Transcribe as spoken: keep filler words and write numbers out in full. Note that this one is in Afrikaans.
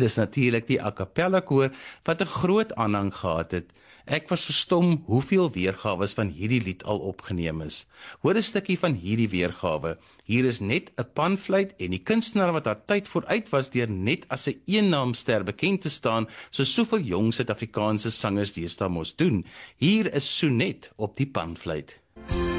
dis natuurlik die a cappella koor wat 'n groot aanhang gehad het. Ek was verstom hoeveel weergawe van hierdie lied al opgeneem is. Hoor 'n stukkie van hierdie weergawe. Hier is net 'n panfluit en die kunstenaar wat haar tyd vooruit was deur net as 'n eennaamster bekend te staan, soos soveel jong Suid-Afrikaanse sangers deesdae mos doen. Hier is Sonet op die panfluit.